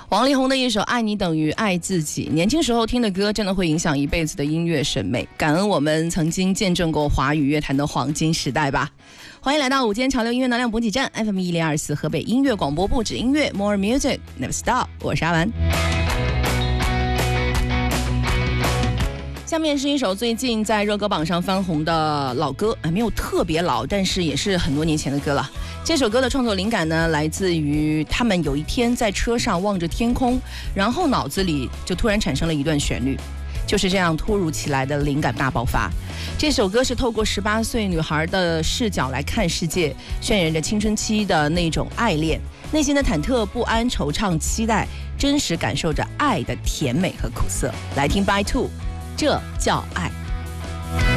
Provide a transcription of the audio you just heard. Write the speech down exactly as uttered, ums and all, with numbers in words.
王力宏的一首《爱你等于爱自己》，年轻时候听的歌真的会影响一辈子的音乐审美。感恩我们曾经见证过华语乐坛的黄金时代吧。欢迎来到午间潮流音乐能量补给站 F M 一零二四河北音乐广播部，指音乐 More Music Never Stop， 我是阿文。下面是一首最近在热歌榜上翻红的老歌，没有特别老，但是也是很多年前的歌了。这首歌的创作灵感呢，来自于他们有一天在车上望着天空，然后脑子里就突然产生了一段旋律，就是这样突如其来的灵感大爆发。这首歌是透过十八岁女孩的视角来看世界，渲染着青春期的那种爱恋，内心的忐忑不安、惆怅期待，真实感受着爱的甜美和苦涩。来听 By Two， 这叫爱。